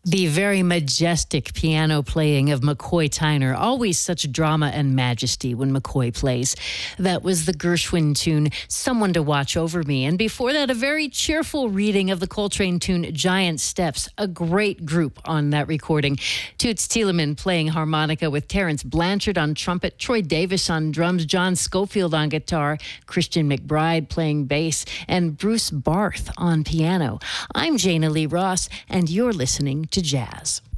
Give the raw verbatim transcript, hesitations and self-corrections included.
The very majestic piano playing of McCoy Tyner, always such drama and majesty when McCoy plays. That was the Gershwin tune, Someone to Watch Over Me. And before that, a very cheerful reading of the Coltrane tune, Giant Steps, a great group on that recording. Toots Thielemans playing harmonica with Terence Blanchard on trumpet, Troy Davis on drums, John Schofield on guitar, Christian McBride playing bass, and Bruce Barth on piano. I'm Jana Lee Ross, and you're listening to Jazz.